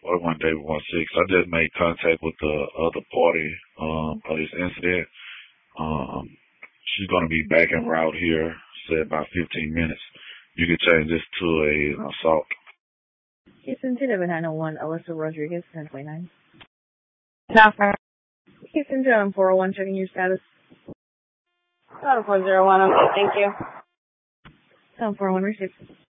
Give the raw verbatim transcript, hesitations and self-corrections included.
forty-one David one six. I just made contact with the other party um, of this incident. Um, she's going to be back en route here, say about fifteen minutes. You can change this to a, an assault. Houston to David nine oh one, Alyssa Rodriguez, ten twenty-nine. Jennifer. Houston to four oh one, checking your status. seven four zero one, okay, thank you. seven four one, received.